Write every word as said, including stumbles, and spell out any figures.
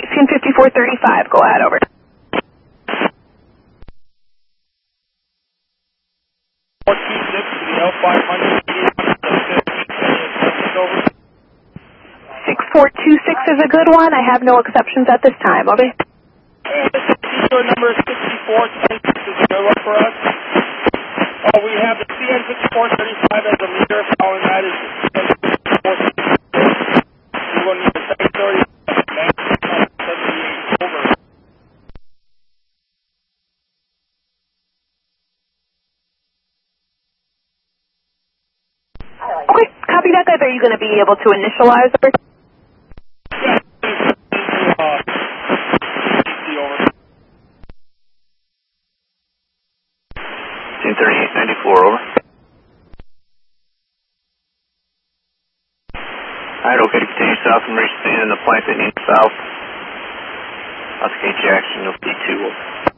Okay, scene fifty-four thirty-five, go ahead, over. fourteen six to the L five hundred, over. six four two six is a good one. I have no exceptions at this time, over. And this particular number is sixty-four twenty-six is a good one for us. Oh, we have the C N sixty-four thirty-five as a leader, following that is C N sixty-four sixty-six. We're going to need the second thirty, seventy-eight, over. Okay, copy that, guys. Are you going to be able to initialize it? Yeah, uh, over. Scene thirty-eight ninety-four, over. Alright, okay to continue south and reach the end of the plant that needs south. Oscar Jackson, you'll see two, over.